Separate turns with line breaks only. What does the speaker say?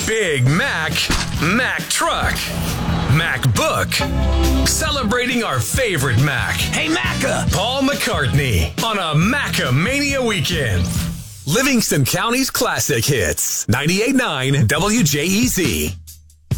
Big Mac Truck, MacBook, celebrating our favorite Mac.
Hey, Macca!
Paul McCartney on a Macamania weekend. Livingston County's classic hits. 98.9 WJEZ.